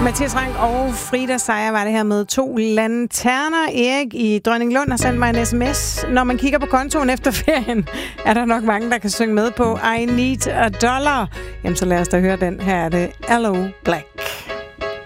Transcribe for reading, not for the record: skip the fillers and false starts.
Mathias Rank og Frida Seier var det her med 2 lanterner. Erik i Dronninglund har sendt mig en sms. Når man kigger på kontoen efter ferien, er der nok mange, der kan synge med på I Need a Dollar. Jamen, så lad os da høre den. Her er det Aloe Blacc.